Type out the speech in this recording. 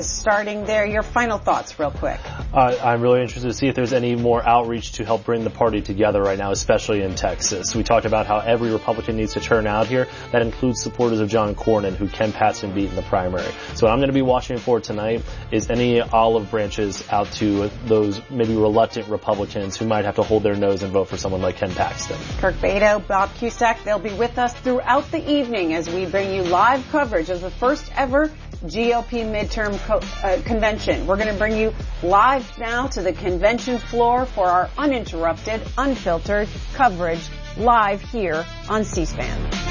Starting there, your final thoughts real quick. I'm really interested to see if there's any more outreach to help bring the party together right now, especially in Texas. We talked about how every Republican needs to turn out here. That includes supporters of John Cornyn, who Ken Paxton beat in the primary. So what I'm going to be watching for tonight is any olive branches out to those maybe reluctant Republicans who might have to hold their nose and vote for someone like Ken Paxton. Kirk Beto, Bob Cusack, they'll be with us throughout the evening as we bring you live coverage of the first ever GOP midterm convention. We're going to bring you live now to the convention floor for our uninterrupted, unfiltered coverage live here on C-SPAN.